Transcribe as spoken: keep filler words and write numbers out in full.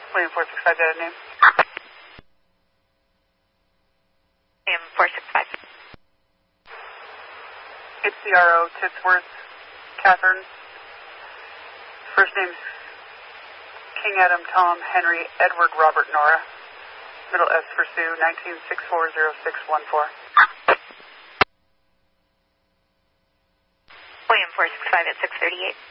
William four six five, got a name? William four six five. H C R O, Titsworth, Catherine. First name's King Adam, Tom, Henry, Edward, Robert, Nora. Middle S for Sue, nineteen six four zero six one four. William four six five at six thirty-eight.